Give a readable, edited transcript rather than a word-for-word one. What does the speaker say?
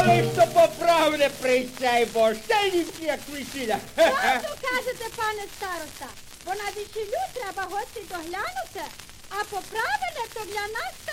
Але ж то поправне прийцей Бож, та й ліпше, як весіля. Правду кажете, пане староста, бо на весіллю треба гості доглянути, а поправене то для нас